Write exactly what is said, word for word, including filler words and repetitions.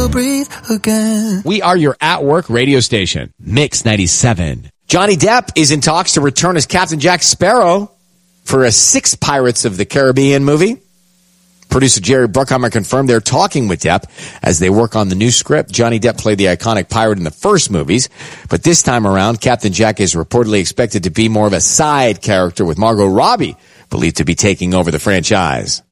will breathe again. We are your at-work radio station, Mix ninety-seven. Johnny Depp is in talks to return as Captain Jack Sparrow for a sixth Pirates of the Caribbean movie. Producer Jerry Bruckheimer confirmed they're talking with Depp as they work on the new script. Johnny Depp played the iconic pirate in the first movies, but this time around, Captain Jack is reportedly expected to be more of a side character, with Margot Robbie believed to be taking over the franchise.